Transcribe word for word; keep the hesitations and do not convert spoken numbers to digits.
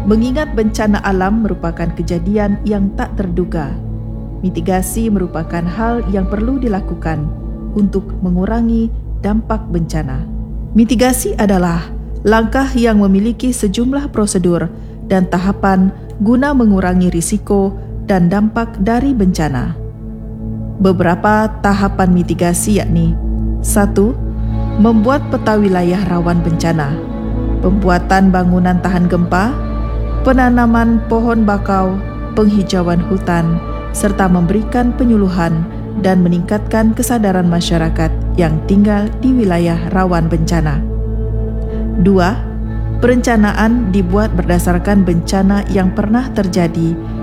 Mengingat bencana alam merupakan kejadian yang tak terduga, mitigasi merupakan hal yang perlu dilakukan untuk mengurangi dampak bencana. Mitigasi adalah langkah yang memiliki sejumlah prosedur dan tahapan guna mengurangi risiko dan dampak dari bencana. Beberapa tahapan mitigasi yakni: satu. Membuat peta wilayah rawan bencana, pembuatan bangunan tahan gempa, penanaman pohon bakau, penghijauan hutan, serta memberikan penyuluhan dan meningkatkan kesadaran masyarakat yang tinggal di wilayah rawan bencana. Dua. Perencanaan dibuat berdasarkan bencana yang pernah terjadi